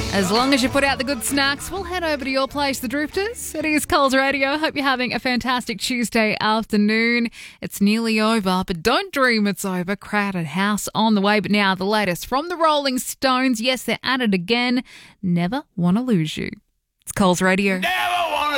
As long as you put out the good snacks, we'll head over to your place, the Drifters. It is Coles Radio. Hope you're having a fantastic Tuesday afternoon. It's nearly over, but don't dream it's over. Crowded House on the way. But now the latest from the Rolling Stones. Yes, they're at it again. Never Want to Lose You. It's Coles Radio. Never